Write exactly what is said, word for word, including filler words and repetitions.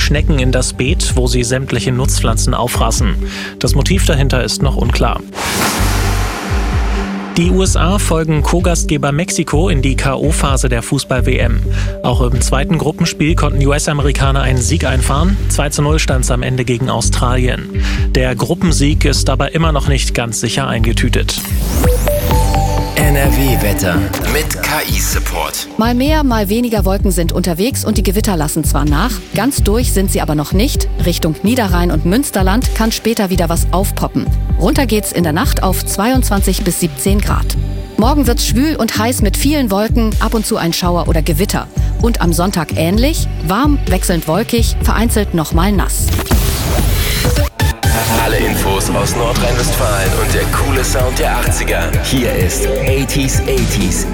Schnecken in das Beet, wo sie sämtliche Nutzpflanzen auffraßen. Das Motiv dahinter ist noch unklar. Die U S A folgen Co-Gastgeber Mexiko in die K O-Phase der Fußball-W M. Auch im zweiten Gruppenspiel konnten U S-Amerikaner einen Sieg einfahren. zwei zu null stand es am Ende gegen Australien. Der Gruppensieg ist aber immer noch nicht ganz sicher eingetütet. N R W-Wetter mit K I-Support. Mal mehr, mal weniger Wolken sind unterwegs und die Gewitter lassen zwar nach, ganz durch sind sie aber noch nicht. Richtung Niederrhein und Münsterland kann später wieder was aufpoppen. Runter geht's in der Nacht auf zweiundzwanzig bis siebzehn Grad. Morgen wird's schwül und heiß mit vielen Wolken, ab und zu ein Schauer oder Gewitter. Und am Sonntag ähnlich, warm, wechselnd wolkig, vereinzelt nochmal nass. Alle Infos aus Nordrhein-Westfalen und der coole Sound der achtziger. Hier ist achtziger achtziger